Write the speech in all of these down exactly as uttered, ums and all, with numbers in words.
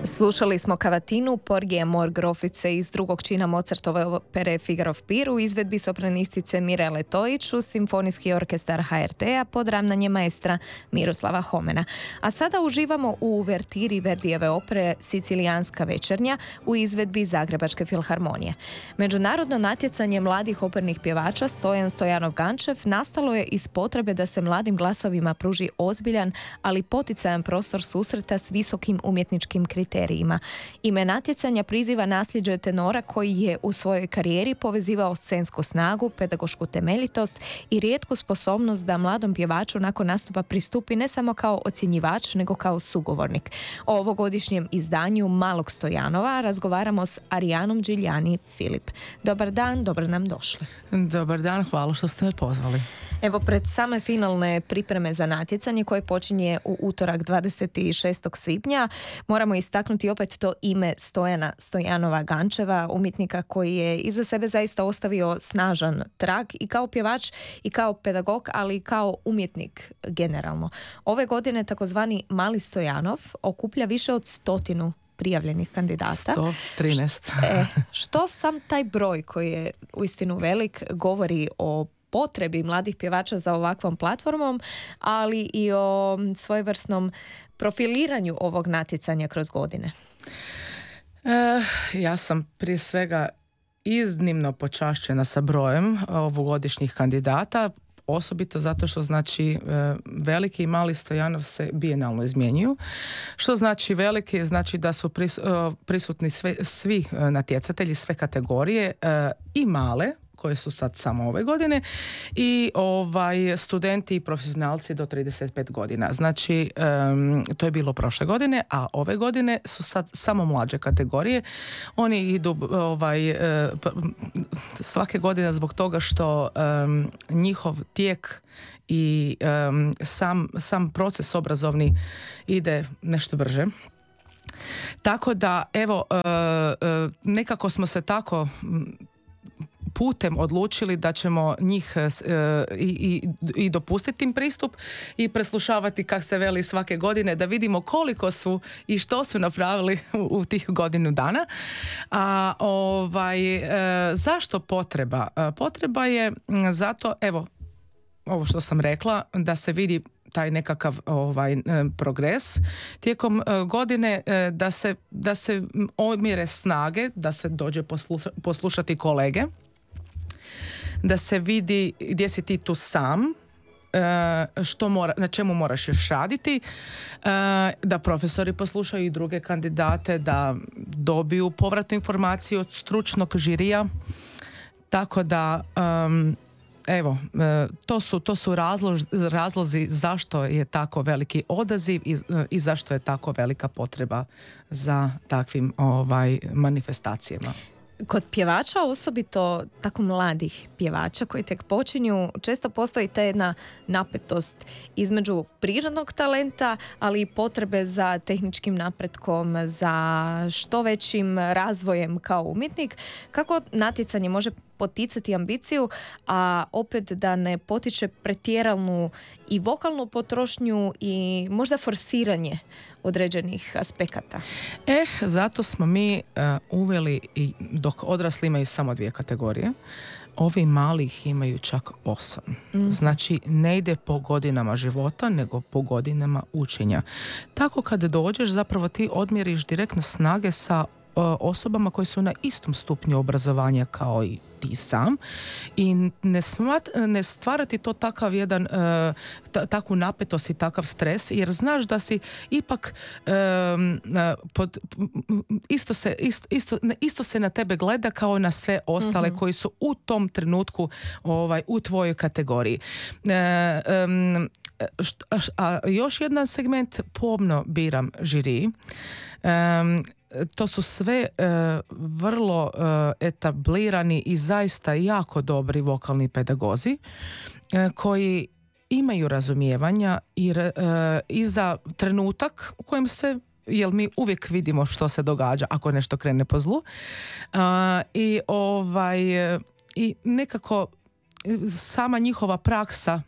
Slušali smo kavatinu Porgy and More Grofice iz drugog čina Mozartove opere Figarov pir u izvedbi sopranistice Mirele Tojić uz Simfonijski orkestar ha er te-a pod ravnanjem maestra Miroslava Homena. A sada uživamo u uvertiri Verdijeve opere Sicilijanska večernja u izvedbi Zagrebačke filharmonije. Međunarodno natjecanje mladih opernih pjevača Stojan Stojanov Gančev nastalo je iz potrebe da se mladim glasovima pruži ozbiljan, ali poticajan prostor susreta s visokim umjetničkim kriterijima. Ime natjecanja priziva nasljeđe tenora koji je u svojoj karijeri povezivao scensku snagu, pedagošku temeljitost i rijetku sposobnost da mladom pjevaču nakon nastupa pristupi ne samo kao ocjenjivač, nego kao sugovornik. O ovogodišnjem izdanju Malog Stojanova razgovaramo s Arijanom Điljani Filip. Dobar dan, dobro nam došli. Dobar dan, hvala što ste me pozvali. Evo, pred same finalne pripreme za natjecanje koje počinje u utorak dvadeset šestog svibnja, moramo istaknuti opet to ime Stojana Stojanova Gančeva, umjetnika koji je iza sebe zaista ostavio snažan trag i kao pjevač i kao pedagog, ali i kao umjetnik generalno. Ove godine takozvani Mali Stojanov okuplja više od stotinu prijavljenih kandidata. sto trinaest. E, što sam taj broj koji je uistinu velik govori o potrebi mladih pjevača za ovakvom platformom, ali i o svojevrsnom profiliranju ovog natjecanja kroz godine? E, ja sam prije svega iznimno počašćena sa brojem ovogodišnjih kandidata, osobito zato što znači veliki i mali Stojanov se bijenalno izmjenjuju. Što znači veliki? Znači da su prisutni sve, svi natjecatelji, sve kategorije i male, koje su sad samo ove godine, i ovaj studenti i profesionalci do trideset pet godina. Znači, um, to je bilo prošle godine, a ove godine su sad samo mlađe kategorije. Oni idu ovaj, uh, svake godine zbog toga što um, njihov tijek i um, sam, sam proces obrazovni ide nešto brže. Tako da, evo, uh, uh, nekako smo se tako putem odlučili da ćemo njih e, i, i, i dopustiti im pristup i preslušavati, kak se veli, svake godine, da vidimo koliko su i što su napravili u, u tih godinu dana. A ovaj, e, zašto potreba? E, potreba je zato, evo, ovo što sam rekla, da se vidi taj nekakav ovaj progres tijekom uh, godine, uh, da se da se omjere snage, da se dođe posluša, poslušati kolege, da se vidi gdje si ti tu sam, uh, što mora, na čemu moraš još raditi, uh, da profesori poslušaju i druge kandidate, da dobiju povratnu informaciju od stručnog žirija, tako da um, evo, to su, to su razlož, razlozi zašto je tako veliki odaziv i, i zašto je tako velika potreba za takvim ovaj, manifestacijama. Kod pjevača, osobito tako mladih pjevača koji tek počinju, često postoji ta jedna napetost između prirodnog talenta, ali i potrebe za tehničkim napretkom, za što većim razvojem kao umjetnik. Kako natjecanje može poticati ambiciju, a opet da ne potiče pretjeranu i vokalnu potrošnju i možda forsiranje određenih aspekata? Eh, zato smo mi uh, uveli, i dok odrasli imaju samo dvije kategorije, ovi malih imaju čak osam. Mm. Znači, ne ide po godinama života, nego po godinama učenja. Tako kad dođeš, zapravo ti odmjeriš direktno snage sa osobama koji su na istom stupnju obrazovanja kao i ti sam i ne, smat, ne stvarati to takav jedan uh, ta, takvu napetost i takav stres, jer znaš da si ipak um, pod, isto, se, isto, isto, isto se na tebe gleda kao na sve ostale mm-hmm. koji su u tom trenutku ovaj, u tvojoj kategoriji. Uh, um, št, a, a još jedan segment, pomno biram žiri. Um, To su sve uh, vrlo uh, etablirani i zaista jako dobri vokalni pedagozi uh, koji imaju razumijevanja i, uh, i za trenutak u kojem se, jer mi uvijek vidimo što se događa ako nešto krene po zlu, uh, i, ovaj, i nekako sama njihova praksa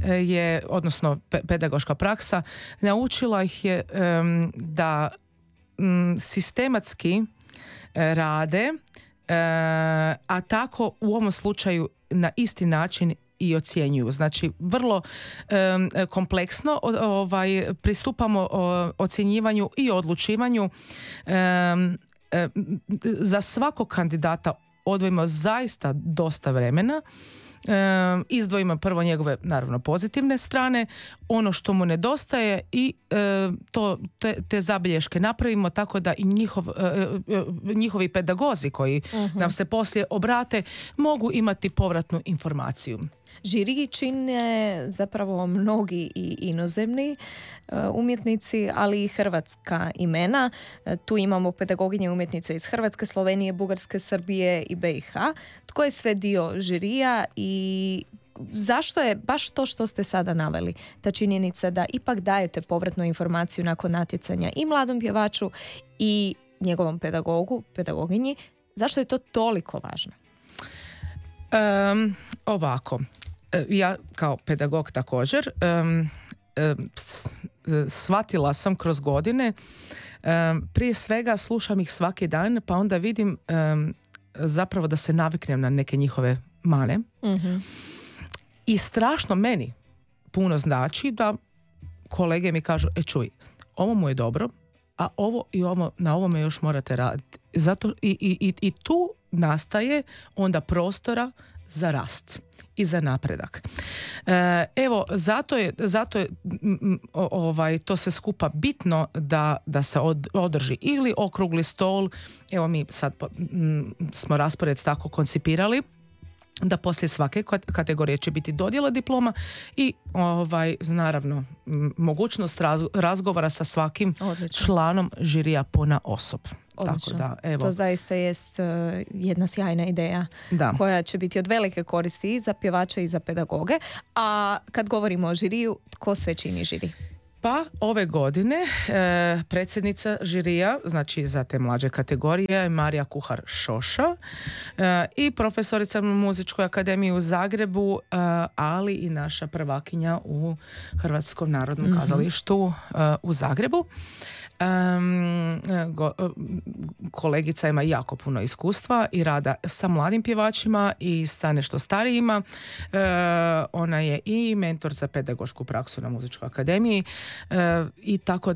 je, odnosno pe- pedagoška praksa, naučila ih je um, da m, sistematski e, rade, e, a tako u ovom slučaju na isti način i ocjenjuju. Znači, vrlo um, kompleksno o, ovaj, pristupamo o, ocjenjivanju i odlučivanju. Um, um, za svakog kandidata odvojimo zaista dosta vremena. Um, izdvojimo prvo njegove, naravno, pozitivne strane, ono što mu nedostaje i um, to, te, te zabilješke napravimo tako da i njihov, uh, uh, njihovi pedagozi koji uh-huh. nam se poslije obrate mogu imati povratnu informaciju. Žiri čine zapravo mnogi i inozemni uh, umjetnici, ali i hrvatska imena. Uh, tu imamo pedagoginje umjetnice iz Hrvatske, Slovenije, Bugarske, Srbije i B i H. Tko je sve dio žirija i zašto je baš to što ste sada naveli, ta činjenica da ipak dajete povratnu informaciju nakon natjecanja i mladom pjevaču i njegovom pedagogu, pedagoginji, zašto je to toliko važno? Um, ovako, ja kao pedagog također um, um, shvatila sam kroz godine, um, prije svega slušam ih svaki dan, pa onda vidim um, zapravo da se naviknem na neke njihove mane. Mm-hmm. I strašno meni puno znači da kolege mi kažu, e čuj, ovo mu je dobro, a ovo i ovo, na ovome još morate raditi. Zato i, i, i tu nastaje onda prostora za rast i za napredak. E, evo, zato je, zato je m, ovaj, to sve skupa bitno da, da se od, održi ili okrugli stol. Evo, mi sad m, smo raspored tako koncipirali da poslije svake kategorije će biti dodjela diploma i ovaj, naravno m, mogućnost raz, razgovora sa svakim Odlično. Članom žirija ponaosob. Odlično. Tako da, evo. To zaista jest uh, jedna sjajna ideja da. koja će biti od velike koristi i za pjevače i za pedagoge. A kad govorimo o žiriju, tko sve čini žiri? Pa ove godine e, predsjednica žirija, znači za te mlađe kategorije, je Marija Kuhar-Šoša e, i profesorica u Muzičkoj akademiji u Zagrebu, e, ali i naša prvakinja u Hrvatskom narodnom mm-hmm. kazalištu e, u Zagrebu. Um, go, kolegica ima jako puno iskustva i rada sa mladim pjevačima i sa nešto starijima. Uh, ona je i mentor za pedagošku praksu na Muzičkoj akademiji uh, i tako